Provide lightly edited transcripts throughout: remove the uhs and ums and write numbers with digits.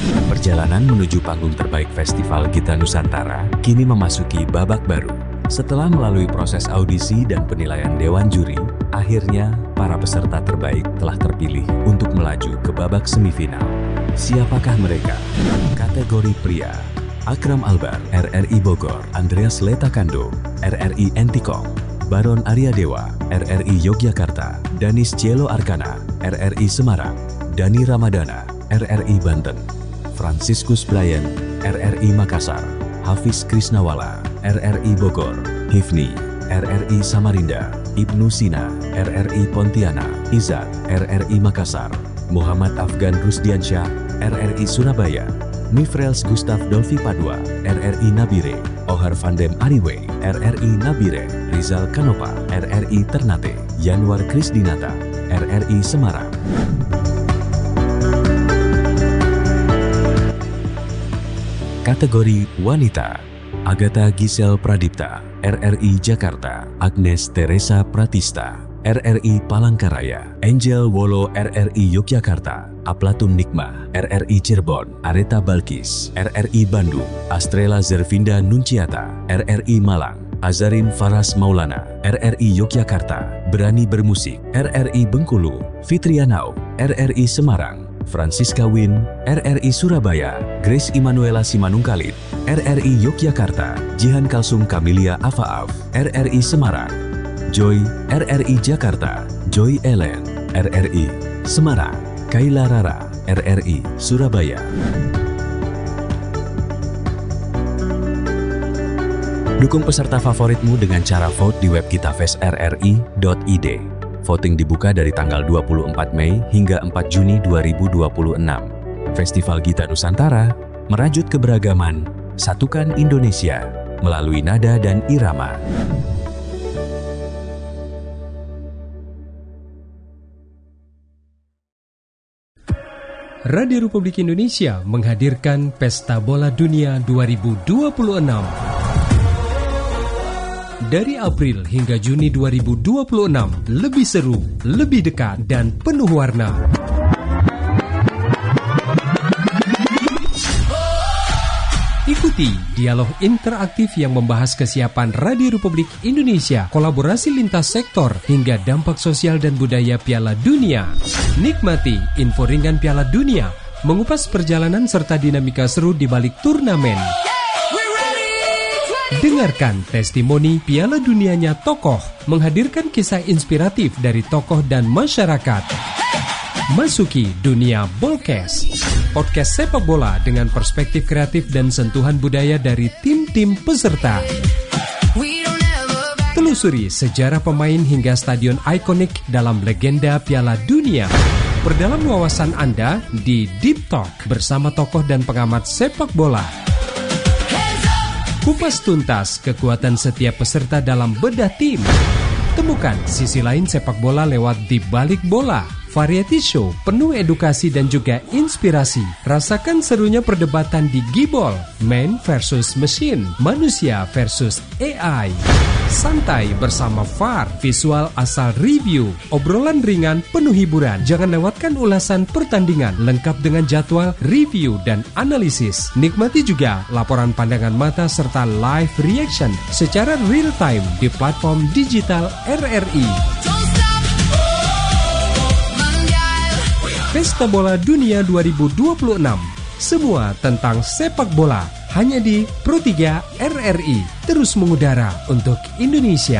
Perjalanan menuju panggung terbaik Festival Gita Nusantara kini memasuki babak baru. Setelah melalui proses audisi dan penilaian Dewan Juri, akhirnya para peserta terbaik telah terpilih untuk melaju ke babak semifinal. Siapakah mereka? Kategori pria: Akram Albar, RRI Bogor; Andreas Letakando, RRI Entikong; Baron Arya Dewa, RRI Yogyakarta; Danis Cielo Arkana, RRI Semarang; Dani Ramadana, RRI Banten; Franciscus Brian, RRI Makassar; Hafiz Krisnawala, RRI Bogor; Hifni, RRI Samarinda; Ibnu Sina, RRI Pontianak; Izat, RRI Makassar; Muhammad Afgan Rusdiansyah, RRI Surabaya; Mifrels Gustav Dolfi Padua, RRI Nabire; Ohar Vandem Ariwe, RRI Nabire; Rizal Kanopa, RRI Ternate; Yanwar Krisdinata, RRI Semarang. Kategori wanita: Agatha Gisel Pradipta, RRI Jakarta; Agnes Teresa Pratista, RRI Palangkaraya; Angel Wolo, RRI Yogyakarta; Aplatun Nikmah, RRI Cirebon; Areta Balkis, RRI Bandung; Astrela Zervinda Nunciata, RRI Malang; Azarin Faras Maulana, RRI Yogyakarta; Berani Bermusik, RRI Bengkulu; Fitrianau, RRI Semarang; Francisca Win, RRI Surabaya; Grace Immanuela Simanungkalit, RRI Yogyakarta; Jihan Kalsum Kamilia Afaaf, RRI Semarang; Joy, RRI Jakarta; Joy Ellen, RRI Semarang; Kaila Rara, RRI Surabaya. Dukung peserta favoritmu dengan cara vote di web gitafestrri.id. Voting dibuka dari tanggal 24 Mei hingga 4 Juni 2026. Festival Gita Nusantara, merajut keberagaman, satukan Indonesia melalui nada dan irama. Radio Republik Indonesia menghadirkan Pesta Bola Dunia 2026. Dari April hingga Juni 2026, lebih seru, lebih dekat, dan penuh warna. Ikuti dialog interaktif yang membahas kesiapan Radio Republik Indonesia, kolaborasi lintas sektor, hingga dampak sosial dan budaya Piala Dunia. Nikmati info ringan Piala Dunia, mengupas perjalanan serta dinamika seru di balik turnamen. Dengarkan testimoni Piala Dunianya tokoh, menghadirkan kisah inspiratif dari tokoh dan masyarakat. Masuki dunia Bolkes, podcast sepak bola dengan perspektif kreatif dan sentuhan budaya dari tim-tim peserta. Telusuri sejarah pemain hingga stadion ikonik dalam legenda Piala Dunia. Perdalam wawasan Anda di Deep Talk bersama tokoh dan pengamat sepak bola. Kupas tuntas kekuatan setiap peserta dalam bedah tim. Temukan sisi lain sepak bola lewat Di Balik Bola. Variety show penuh edukasi dan juga inspirasi. Rasakan serunya perdebatan di Gibol, Man versus Machine, manusia versus AI. Santai bersama VAR, visual asal review, obrolan ringan penuh hiburan. Jangan lewatkan ulasan pertandingan lengkap dengan jadwal, review, dan analisis. Nikmati juga laporan pandangan mata serta live reaction secara real time di platform digital RRI. Pesta Bola Dunia 2026. Semua tentang sepak bola hanya di Pro 3 RRI. Terus mengudara untuk Indonesia.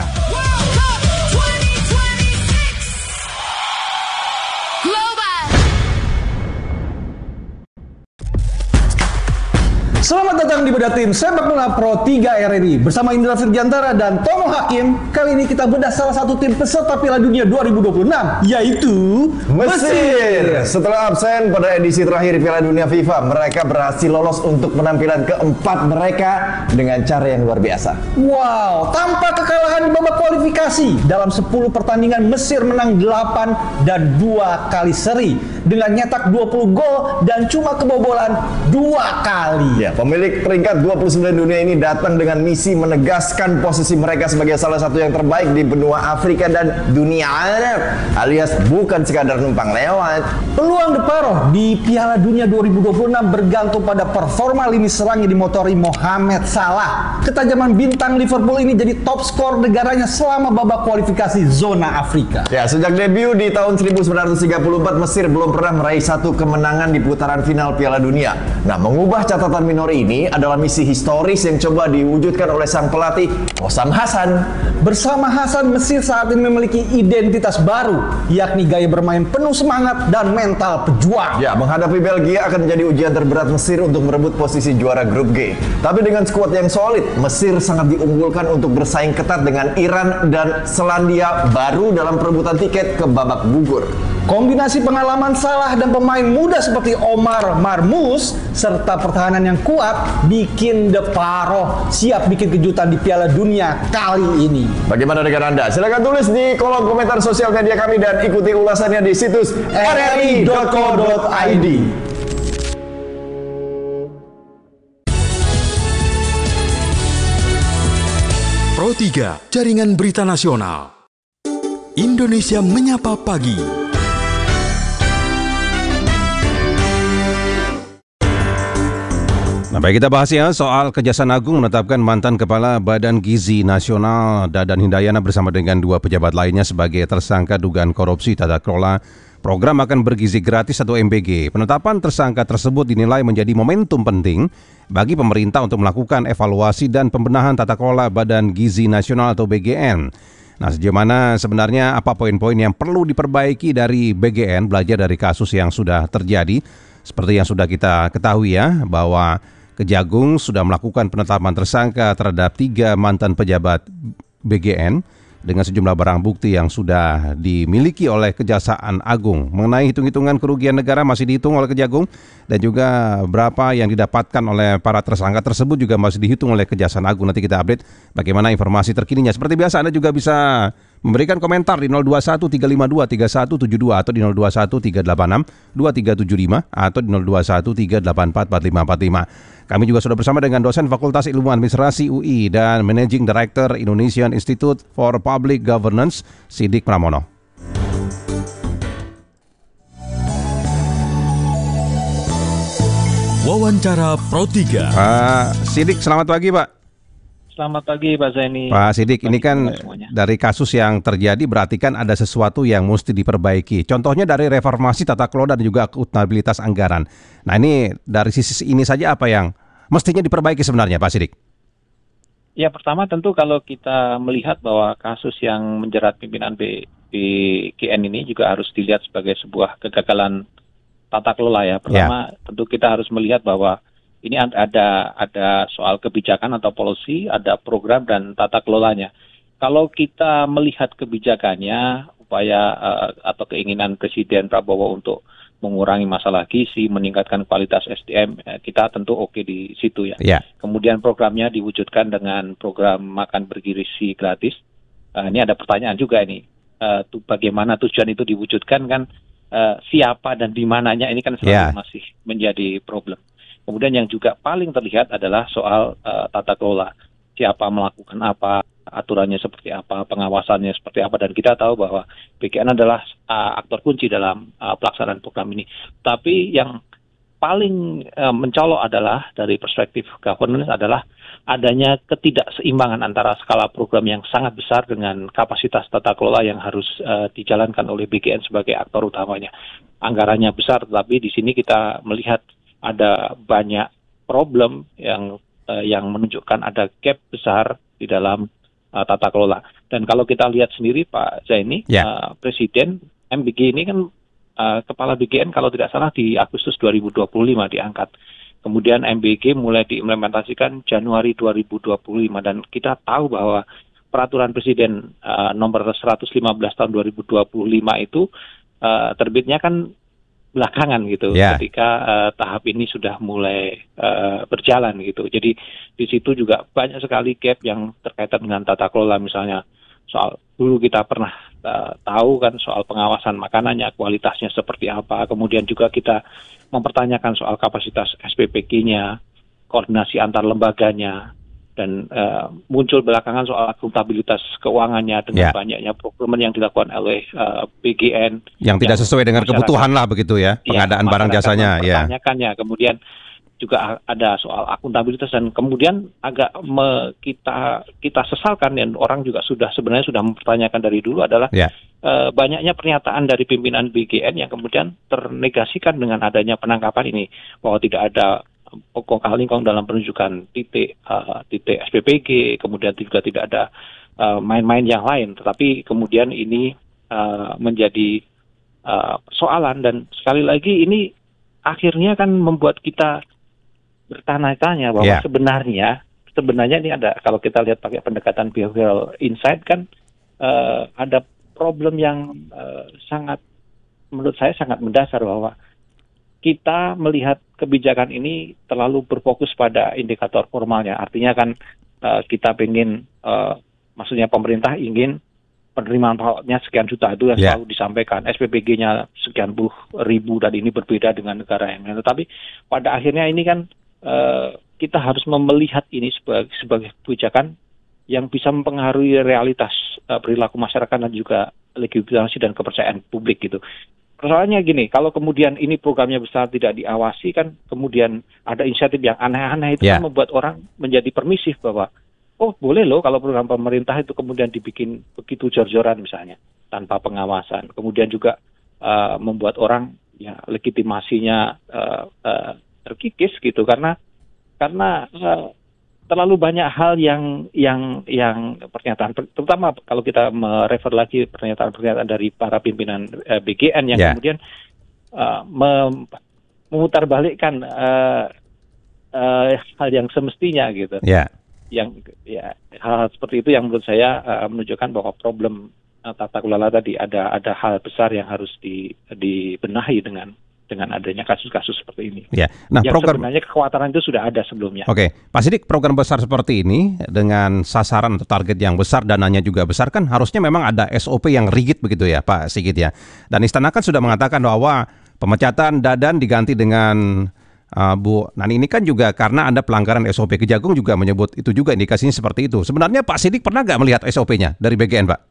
Selamat datang di bedah tim sepak bola Pro 3 RRI bersama Indra Firjantara dan Tomo Hakim. Kali ini kita bedah salah satu tim peserta Piala Dunia 2026, yaitu Mesir. Setelah absen pada edisi terakhir Piala Dunia FIFA, mereka berhasil lolos untuk penampilan keempat mereka dengan cara yang luar biasa. Wow, tanpa kekalahan di babak kualifikasi. Dalam 10 pertandingan Mesir menang 8 dan 2 kali seri dengan nyetak 20 gol dan cuma kebobolan 2 kali. Ya, pemilik peringkat 29 dunia ini datang dengan misi menegaskan posisi mereka sebagai salah satu yang terbaik di benua Afrika dan dunia Arab, alias bukan sekadar numpang lewat. Peluang De Paro di Piala Dunia 2026 bergantung pada performa lini serang yang dimotori Mohamed Salah. Ketajaman bintang Liverpool ini jadi top skor negaranya selama babak kualifikasi zona Afrika. Ya, sejak debut di tahun 1934, Mesir belum pernah meraih satu kemenangan di putaran final Piala Dunia. Nah, mengubah catatan minor ini adalah misi historis yang coba diwujudkan oleh sang pelatih Hossam Hassan. Bersama Hassan, Mesir saat ini memiliki identitas baru, yakni gaya bermain penuh semangat dan mental pejuang. Ya, menghadapi Belgia akan menjadi ujian terberat Mesir untuk merebut posisi juara grup G. Tapi dengan skuad yang solid, Mesir sangat diunggulkan untuk bersaing ketat dengan Iran dan Selandia Baru dalam perebutan tiket ke babak gugur. Kombinasi pengalaman Salah dan pemain muda seperti Omar Marmous serta pertahanan yang kuat bikin De Paro siap bikin kejutan di Piala Dunia kali ini. Bagaimana dengan Anda? Silakan tulis di kolom komentar sosial media kami dan ikuti ulasannya di situs rri.co.id. Pro 3, Jaringan Berita Nasional. Indonesia Menyapa Pagi. Nah, baik, kita bahas ya soal Kejaksaan Agung menetapkan mantan Kepala Badan Gizi Nasional Dadan Hindayana bersama dengan dua pejabat lainnya sebagai tersangka dugaan korupsi tata kelola program makan bergizi gratis atau MBG. Penetapan tersangka tersebut dinilai menjadi momentum penting bagi pemerintah untuk melakukan evaluasi dan pembenahan tata kelola Badan Gizi Nasional atau BGN. Nah, sejauh mana sebenarnya apa poin-poin yang perlu diperbaiki dari BGN, belajar dari kasus yang sudah terjadi. Seperti yang sudah kita ketahui ya, bahwa Kejagung sudah melakukan penetapan tersangka terhadap 3 mantan pejabat BGN dengan sejumlah barang bukti yang sudah dimiliki oleh Kejaksaan Agung. Mengenai hitung-hitungan kerugian negara masih dihitung oleh Kejagung dan juga berapa yang didapatkan oleh para tersangka tersebut juga masih dihitung oleh Kejaksaan Agung. Nanti kita update bagaimana informasi terkininya. Seperti biasa Anda juga bisa memberikan komentar di 021 352 3172 atau di 021 386 2375 atau di 021 384 4545. Kami juga sudah bersama dengan dosen Fakultas Ilmu Administrasi UI dan Managing Director Indonesian Institute for Public Governance, Siddik Pramono. Wawancara Pro 3. Pak Siddik, selamat pagi Pak. Selamat pagi Pak Zaini. Pak Siddik, ini kan dari kasus yang terjadi berarti kan ada sesuatu yang mesti diperbaiki. Contohnya dari reformasi tata kelola dan juga akuntabilitas anggaran. Nah, ini dari sisi ini saja apa yang mestinya diperbaiki sebenarnya Pak Siddik? Ya, pertama tentu kalau kita melihat bahwa kasus yang menjerat pimpinan BGN ini juga harus dilihat sebagai sebuah kegagalan tata kelola ya. Pertama tentu kita harus melihat bahwa ini ada soal kebijakan atau policy, ada program dan tata kelolanya. Kalau kita melihat kebijakannya, upaya atau keinginan Presiden Prabowo untuk mengurangi masalah gizi, meningkatkan kualitas SDM, kita tentu oke di situ ya. Kemudian programnya diwujudkan dengan program makan bergizi gratis. Ini ada pertanyaan juga ini, bagaimana tujuan itu diwujudkan kan, siapa dan di mananya ini kan selalu masih menjadi problem. Kemudian yang juga paling terlihat adalah soal tata kelola. Siapa melakukan apa, aturannya seperti apa, pengawasannya seperti apa. Dan kita tahu bahwa BGN adalah aktor kunci dalam pelaksanaan program ini. Tapi yang paling mencolok adalah dari perspektif governance adalah adanya ketidakseimbangan antara skala program yang sangat besar dengan kapasitas tata kelola yang harus dijalankan oleh BGN sebagai aktor utamanya. Anggarannya besar, tetapi di sini kita melihat ada banyak problem yang menunjukkan ada gap besar di dalam tata kelola. Dan kalau kita lihat sendiri Pak Zaini, Presiden MBG ini kan Kepala BGN kalau tidak salah di Agustus 2025 diangkat. Kemudian MBG mulai diimplementasikan Januari 2025 dan kita tahu bahwa Peraturan Presiden nomor 115 tahun 2025 itu terbitnya kan belakangan gitu, ketika tahap ini sudah mulai berjalan gitu. Jadi di situ juga banyak sekali gap yang terkaitan dengan tata kelola, misalnya soal dulu kita pernah tahu kan soal pengawasan makanannya, kualitasnya seperti apa. Kemudian juga kita mempertanyakan soal kapasitas SPPG-nya, koordinasi antar lembaganya, dan muncul belakangan soal akuntabilitas keuangannya dengan banyaknya procurement yang dilakukan oleh BGN yang tidak sesuai dengan kebutuhan lah begitu ya, pengadaan barang jasanya ya. Kemudian juga ada soal akuntabilitas, dan kemudian agak kita sesalkan, dan orang juga sebenarnya sudah mempertanyakan dari dulu adalah banyaknya pernyataan dari pimpinan BGN yang kemudian ternegasikan dengan adanya penangkapan ini, bahwa tidak ada kong-kali-kong dalam penunjukan titik SPPG, kemudian juga tidak ada main-main yang lain. Tetapi kemudian ini menjadi soalan, dan sekali lagi ini akhirnya kan membuat kita bertanya-tanya bahwa sebenarnya ini ada, kalau kita lihat pakai pendekatan behavioral insight kan ada problem yang menurut saya sangat mendasar, bahwa kita melihat kebijakan ini terlalu berfokus pada indikator formalnya. Artinya kan kita ingin, maksudnya pemerintah ingin penerimaan pajaknya sekian juta, itu yang selalu disampaikan. SPPG-nya sekian puluh ribu, dan ini berbeda dengan negara yang lain. Tetapi pada akhirnya ini kan kita harus melihat ini sebagai kebijakan yang bisa mempengaruhi realitas perilaku masyarakat dan juga legitimasi dan kepercayaan publik gitu. Persoalannya gini, kalau kemudian ini programnya besar tidak diawasi, kan kemudian ada inisiatif yang aneh-aneh, itu kan membuat orang menjadi permisif bahwa boleh loh kalau program pemerintah itu kemudian dibikin begitu jor-joran misalnya tanpa pengawasan. Kemudian juga membuat orang legitimasinya terkikis gitu, karena terlalu banyak hal yang pernyataan, terutama kalau kita merefer lagi pernyataan dari para pimpinan BGN yang kemudian memutarbalikkan hal yang semestinya gitu. Yang hal seperti itu yang menurut saya menunjukkan bahwa problem tata kelola tadi ada hal besar yang harus dibenahi dengan adanya kasus-kasus seperti ini. Nah, yang sebenarnya kekhawatiran itu sudah ada sebelumnya. Pak Siddiq, program besar seperti ini dengan sasaran atau target yang besar, dananya juga besar, kan harusnya memang ada SOP yang rigid begitu ya, Pak Sigit ya. Dan Istana kan sudah mengatakan bahwa pemecatan Dadan diganti dengan Bu Nani. Ini kan juga karena ada pelanggaran SOP. Kejagung juga menyebut itu juga, indikasinya seperti itu. Sebenarnya Pak Siddiq pernah nggak melihat SOP-nya dari BGN, Pak?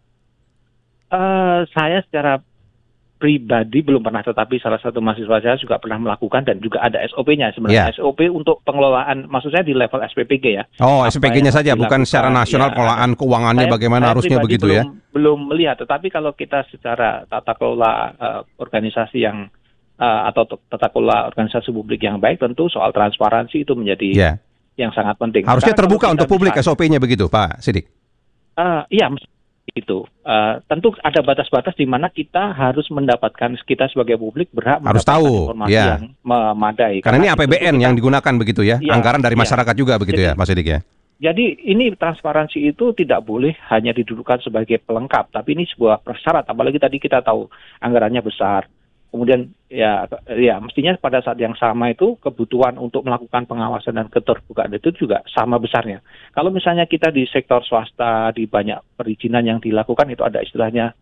Saya secara pribadi belum pernah, tetapi salah satu mahasiswa saya juga pernah melakukan, dan juga ada SOP-nya sebenarnya. SOP untuk pengelolaan, maksud saya di level SPPG ya. SPPG-nya saja, bukan secara nasional pengelolaan keuangannya bagaimana harusnya begitu ya? Belum melihat, tetapi kalau kita secara tata kelola organisasi yang atau tata kelola organisasi publik yang baik, tentu soal transparansi itu menjadi yang sangat penting. Harusnya terbuka untuk publik SOP-nya begitu, Pak Siddiq? Iya, itu tentu ada batas-batas di mana kita harus mendapatkan, kita sebagai publik berhak harus mendapatkan tahu informasi yang memadai. Karena ini APBN yang digunakan begitu ya, anggaran dari masyarakat juga begitu ya, Mas Siddiq ya. Jadi ini transparansi itu tidak boleh hanya didudukan sebagai pelengkap, tapi ini sebuah persyarat. Apalagi tadi kita tahu anggarannya besar. Kemudian ya mestinya pada saat yang sama itu kebutuhan untuk melakukan pengawasan dan keterbukaan itu juga sama besarnya. Kalau misalnya kita di sektor swasta, di banyak perizinan yang dilakukan itu ada istilahnya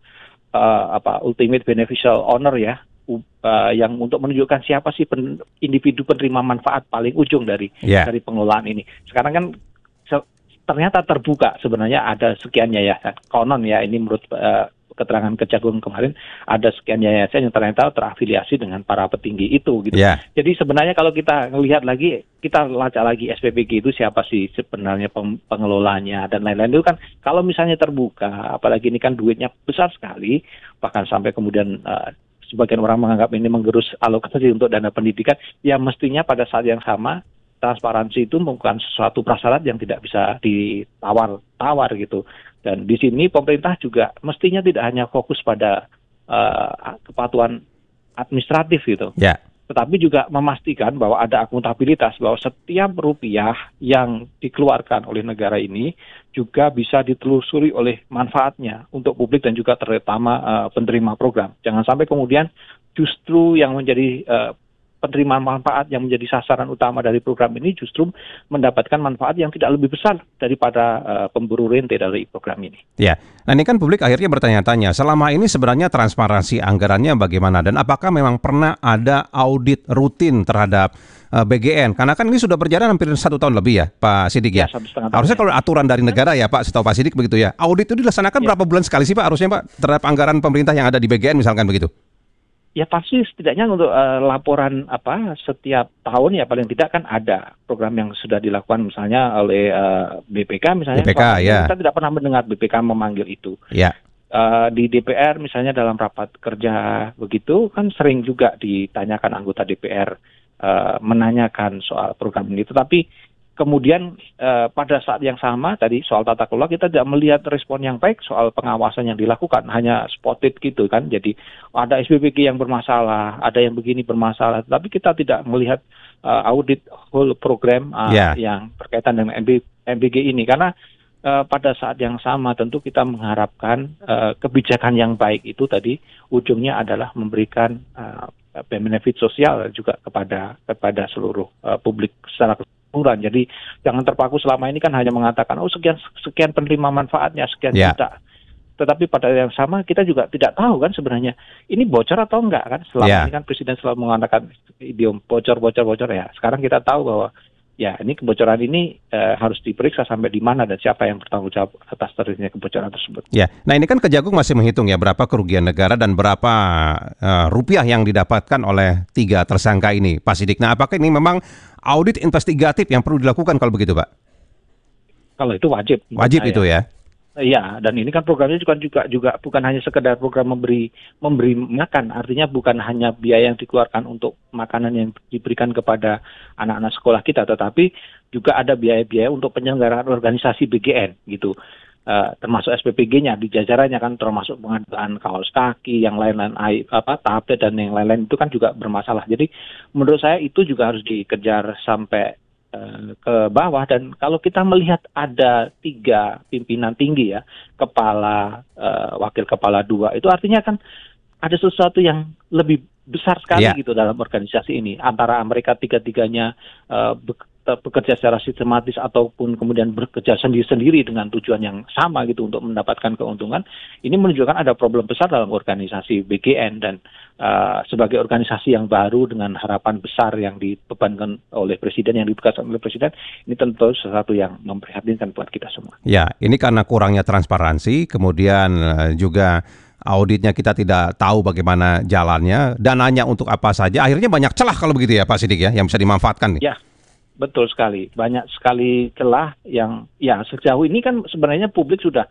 ultimate beneficial owner ya, yang untuk menunjukkan siapa sih individu penerima manfaat paling ujung dari pengelolaan ini. Sekarang kan ternyata terbuka sebenarnya ada sekiannya ya, konon ya, ini menurut keterangan Kejagung kemarin ada sekian yayasan yang ternyata terafiliasi dengan para petinggi itu gitu. Jadi sebenarnya kalau kita melihat lagi, kita lacak lagi SPPG itu siapa sih sebenarnya pengelolanya dan lain-lain, itu kan kalau misalnya terbuka, apalagi ini kan duitnya besar sekali, bahkan sampai kemudian sebagian orang menganggap ini menggerus alokasi untuk dana pendidikan, ya mestinya pada saat yang sama transparansi itu bukan sesuatu prasyarat yang tidak bisa ditawar-tawar gitu. Dan di sini pemerintah juga mestinya tidak hanya fokus pada kepatuhan administratif gitu, tetapi juga memastikan bahwa ada akuntabilitas, bahwa setiap rupiah yang dikeluarkan oleh negara ini juga bisa ditelusuri oleh manfaatnya untuk publik dan juga terutama penerima program. Jangan sampai kemudian justru yang menjadi penerima manfaat yang menjadi sasaran utama dari program ini justru mendapatkan manfaat yang tidak lebih besar daripada pemburu rente dari program ini. Ya, nah ini kan publik akhirnya bertanya-tanya, selama ini sebenarnya transparansi anggarannya bagaimana dan apakah memang pernah ada audit rutin terhadap BGN? Karena kan ini sudah berjalan hampir 1 tahun lebih ya, Pak Siddiq ya. Harusnya kalau aturan dari negara ya Pak, setahu Pak Siddiq begitu ya. Audit itu dilaksanakan berapa bulan sekali sih Pak harusnya Pak terhadap anggaran pemerintah yang ada di BGN misalkan begitu? Ya pasti setidaknya untuk laporan setiap tahun ya paling tidak kan ada program yang sudah dilakukan misalnya oleh BPK misalnya. BPK ya. Kita tidak pernah mendengar BPK memanggil itu. Ya. Di DPR misalnya dalam rapat kerja begitu kan sering juga ditanyakan anggota DPR menanyakan soal program ini. Tetapi kemudian pada saat yang sama tadi soal tata kelola kita tidak melihat respon yang baik soal pengawasan yang dilakukan, hanya spotted gitu kan. Jadi ada SPPG yang bermasalah, ada yang begini bermasalah, tapi kita tidak melihat audit whole program yang berkaitan dengan MBG ini karena pada saat yang sama tentu kita mengharapkan kebijakan yang baik itu tadi ujungnya adalah memberikan benefit sosial juga kepada seluruh publik secara keseluruhan. Jadi jangan terpaku selama ini kan hanya mengatakan sekian penerima manfaatnya sekian juta. Tetapi pada yang sama kita juga tidak tahu kan sebenarnya ini bocor atau enggak kan. Selama ini kan Presiden selalu mengatakan idiom bocor ya. Sekarang kita tahu bahwa ya ini kebocoran ini harus diperiksa sampai di mana dan siapa yang bertanggung jawab atas terjadinya kebocoran tersebut. Ya, nah ini kan Kejagung masih menghitung ya berapa kerugian negara dan berapa rupiah yang didapatkan oleh 3 tersangka ini, Pak Siddiq. Nah, apakah ini memang audit investigatif yang perlu dilakukan kalau begitu, Pak? Kalau itu wajib. Wajib itu ya. Iya, dan ini kan programnya juga bukan hanya sekedar program memberi makan, artinya bukan hanya biaya yang dikeluarkan untuk makanan yang diberikan kepada anak-anak sekolah kita, tetapi juga ada biaya-biaya untuk penyelenggaraan organisasi BGN gitu. Termasuk SPPG-nya di jajarannya kan termasuk pengadaan kaos kaki, yang lain-lain tablet dan yang lain-lain itu kan juga bermasalah. Jadi menurut saya itu juga harus dikejar sampai ke bawah dan kalau kita melihat ada 3 pimpinan tinggi ya, kepala, wakil kepala 2 itu artinya kan ada sesuatu yang lebih besar sekali gitu dalam organisasi ini antara mereka tiga-tiganya bekerja secara sistematis ataupun kemudian bekerja sendiri-sendiri dengan tujuan yang sama gitu untuk mendapatkan keuntungan. Ini menunjukkan ada problem besar dalam organisasi BGN dan sebagai organisasi yang baru dengan harapan besar yang dibebankan oleh Presiden, yang diberikan oleh Presiden, ini tentu sesuatu yang memprihatinkan buat kita semua. Ya, ini karena kurangnya transparansi, kemudian juga auditnya kita tidak tahu bagaimana jalannya, dananya untuk apa saja, akhirnya banyak celah kalau begitu ya Pak Siddiq ya, yang bisa dimanfaatkan nih. Ya. Betul sekali, banyak sekali celah yang ya sejauh ini kan sebenarnya publik sudah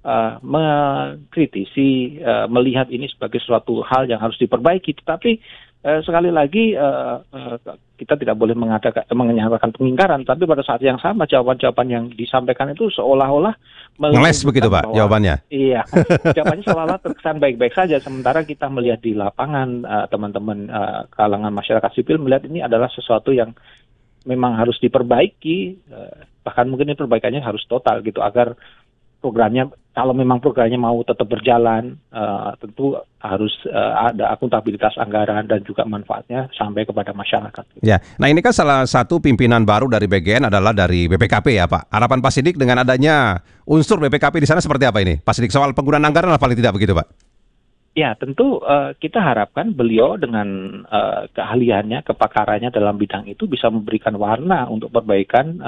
mengkritisi, melihat ini sebagai suatu hal yang harus diperbaiki. Tetapi sekali lagi kita tidak boleh menyatakan pengingkaran, tapi pada saat yang sama jawaban-jawaban yang disampaikan itu seolah-olah ngeles begitu Pak jawabannya. Iya, jawabannya seolah-olah terkesan baik-baik saja, sementara kita melihat di lapangan teman-teman kalangan masyarakat sipil melihat ini adalah sesuatu yang memang harus diperbaiki, bahkan mungkin ini perbaikannya harus total gitu agar programnya, kalau memang programnya mau tetap berjalan, tentu harus ada akuntabilitas anggaran dan juga manfaatnya sampai kepada masyarakat. Ya, nah ini kan salah satu pimpinan baru dari BGN adalah dari BPKP ya Pak. Harapan Pak Siddiq dengan adanya unsur BPKP di sana seperti apa ini? Pak Siddiq, soal penggunaan anggaran apa paling tidak begitu Pak? Ya, tentu kita harapkan beliau dengan keahliannya, kepakarannya dalam bidang itu bisa memberikan warna untuk perbaikan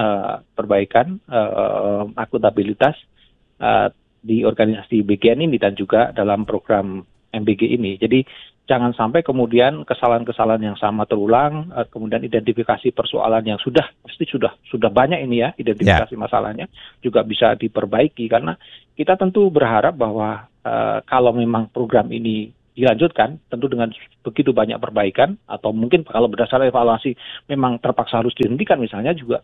akuntabilitas di organisasi BGN ini dan juga dalam program MBG ini. Jadi jangan sampai kemudian kesalahan-kesalahan yang sama terulang, kemudian identifikasi persoalan yang sudah banyak ini ya, identifikasi masalahnya juga bisa diperbaiki, karena kita tentu berharap bahwa kalau memang program ini dilanjutkan, tentu dengan begitu banyak perbaikan, atau mungkin kalau berdasarkan evaluasi memang terpaksa harus dihentikan misalnya, juga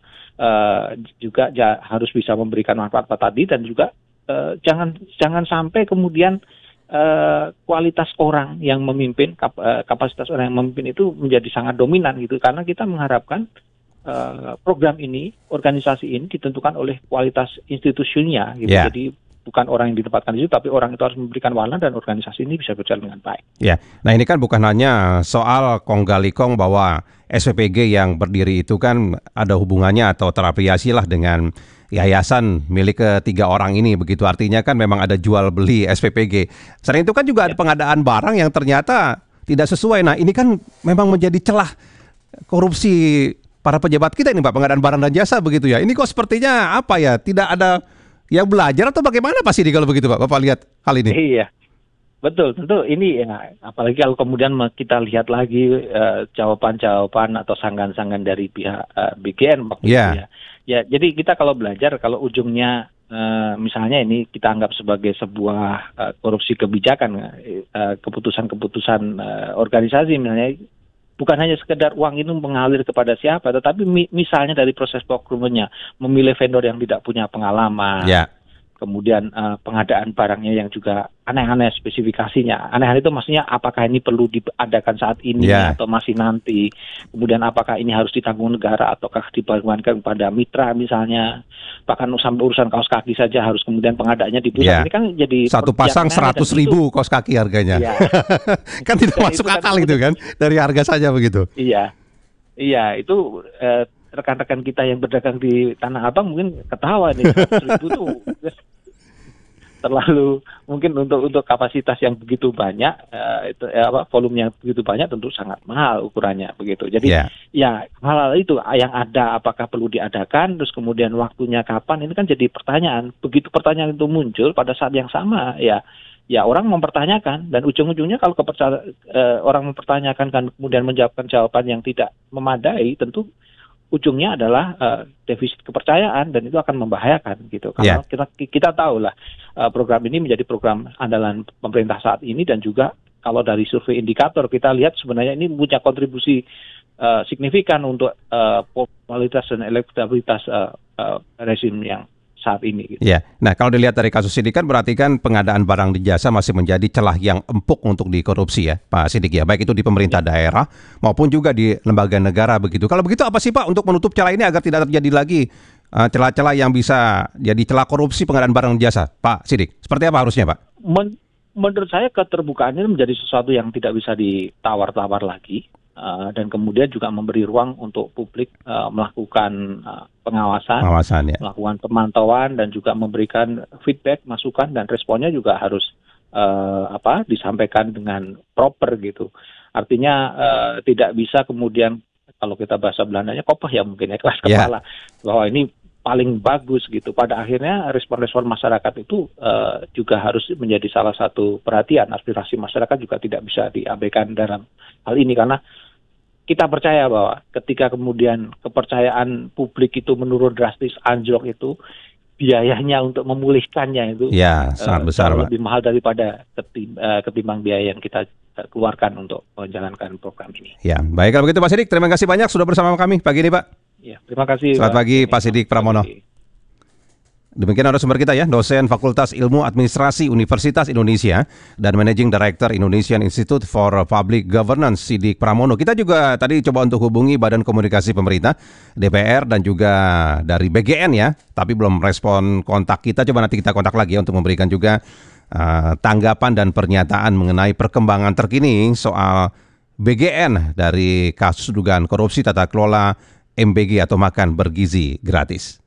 harus bisa memberikan manfaat tadi, dan juga jangan sampai kemudian kualitas orang yang memimpin, kapasitas orang yang memimpin itu menjadi sangat dominan gitu, karena kita mengharapkan program ini, organisasi ini ditentukan oleh kualitas institusinya gitu. Jadi bukan orang yang ditempatkan di situ, tapi orang itu harus memberikan warna dan organisasi ini bisa berjalan dengan baik. Ya, nah ini kan bukan hanya soal kong kali kong bahwa SPPG yang berdiri itu kan ada hubungannya atau terafiliasi lah dengan yayasan milik ketiga orang ini, begitu artinya kan memang ada jual beli SPPG. Selain itu kan juga ada pengadaan barang yang ternyata tidak sesuai. Nah ini kan memang menjadi celah korupsi para pejabat kita ini Pak, pengadaan barang dan jasa begitu ya. Ini kok sepertinya apa ya, tidak ada yang belajar atau bagaimana Pak Sidik kalau begitu Pak? Bapak lihat hal ini? Iya, betul. Tentu ini ya, apalagi kalau kemudian kita lihat lagi jawaban-jawaban atau sanggahan-sanggahan dari pihak BGN waktu itu ya. Ya, jadi kita kalau belajar, kalau ujungnya misalnya ini kita anggap sebagai sebuah korupsi kebijakan, keputusan-keputusan organisasi misalnya, bukan hanya sekedar uang itu mengalir kepada siapa, tetapi misalnya dari proses procurement-nya, memilih vendor yang tidak punya pengalaman, kemudian pengadaan barangnya yang juga aneh-aneh spesifikasinya. Aneh-aneh itu maksudnya apakah ini perlu diadakan saat ini atau masih nanti, kemudian apakah ini harus ditanggung negara ataukah dibebankan kepada mitra misalnya, bahkan sampai urusan kaos kaki saja harus kemudian pengadaannya di pusat. Ini kan jadi satu pasang 100.000 kaos kaki harganya. Kan tidak masuk akal itu kan, dari harga saja begitu. Iya, itu rekan-rekan kita yang berdagang di Tanah Abang mungkin ketawa nih, 100.000 tuh terlalu mungkin untuk kapasitas yang begitu banyak, volume yang begitu banyak tentu sangat mahal ukurannya begitu. Jadi ya hal-hal itu yang ada apakah perlu diadakan, terus kemudian waktunya kapan, ini kan jadi pertanyaan. Begitu pertanyaan itu muncul pada saat yang sama ya orang mempertanyakan, dan ujung-ujungnya kalau orang mempertanyakan kan kemudian menjawabkan jawaban yang tidak memadai, tentu ujungnya adalah defisit kepercayaan, dan itu akan membahayakan gitu. Karena kita tahu lah program ini menjadi program andalan pemerintah saat ini, dan juga kalau dari survei indikator kita lihat sebenarnya ini punya kontribusi signifikan untuk popularitas dan elektabilitas rezim yang saat ini. Gitu. Nah kalau dilihat dari kasus ini kan berarti kan pengadaan barang dan jasa masih menjadi celah yang empuk untuk dikorupsi ya Pak Sidik ya, baik itu di pemerintah daerah maupun juga di lembaga negara begitu. Kalau begitu apa sih Pak untuk menutup celah ini agar tidak terjadi lagi celah-celah yang bisa jadi celah korupsi pengadaan barang dan jasa, Pak Sidik? Seperti apa harusnya Pak? Menurut saya keterbukaan ini menjadi sesuatu yang tidak bisa ditawar-tawar lagi. Dan kemudian juga memberi ruang untuk publik melakukan pengawasan, melakukan pemantauan, dan juga memberikan feedback, masukan, dan responnya juga harus disampaikan dengan proper gitu. Artinya tidak bisa kemudian kalau kita bahasa Belandanya kopah ya mungkin keras kepala bahwa ini paling bagus gitu. Pada akhirnya respon-respon masyarakat itu juga harus menjadi salah satu perhatian. Aspirasi masyarakat juga tidak bisa diabaikan dalam hal ini, karena kita percaya bahwa ketika kemudian kepercayaan publik itu menurun drastis, anjlok itu, biayanya untuk memulihkannya itu sangat besar, lebih mahal daripada ketimbang biaya yang kita keluarkan untuk menjalankan program ini. Baik kalau begitu Pak Sidik, terima kasih banyak sudah bersama kami pagi ini Pak. Terima kasih. Selamat pagi Pak Sidik Pramono. Demikian narasumber kita ya, dosen Fakultas Ilmu Administrasi Universitas Indonesia dan Managing Director Indonesian Institute for Public Governance Sidik Pramono. Kita juga tadi coba untuk hubungi Badan Komunikasi Pemerintah, DPR, dan juga dari BGN ya, tapi belum respon kontak kita. Coba nanti kita kontak lagi ya untuk memberikan juga tanggapan dan pernyataan mengenai perkembangan terkini soal BGN dari kasus dugaan korupsi tata kelola MBG atau makan bergizi gratis.